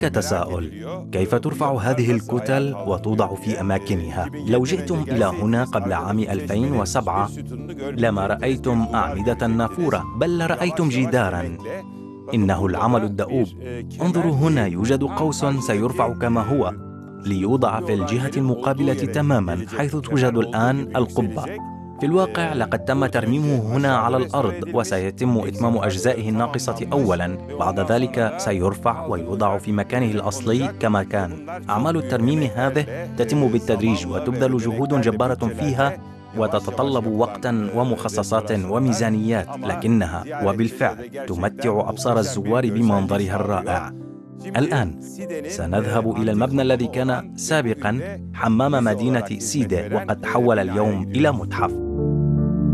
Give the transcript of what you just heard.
كتساؤل: كيف ترفع هذه الكتل وتوضع في أماكنها؟ لو جئتم إلى هنا قبل عام 2007 لما رأيتم أعمدة نافورة، بل رأيتم جداراً. إنه العمل الدؤوب. انظروا هنا، يوجد قوس سيرفع كما هو ليوضع في الجهة المقابلة تماماً حيث توجد الآن القبة. في الواقع لقد تم ترميمه هنا على الأرض، وسيتم إتمام أجزائه الناقصة أولاً، بعد ذلك سيرفع ويوضع في مكانه الأصلي كما كان. أعمال الترميم هذه تتم بالتدريج وتبذل جهود جبارة فيها، وتتطلب وقتاً ومخصصات وميزانيات، لكنها وبالفعل تمتع أبصار الزوار بمنظرها الرائع. الآن سنذهب إلى المبنى الذي كان سابقاً حمام مدينة سيدة، وقد تحول اليوم إلى متحف.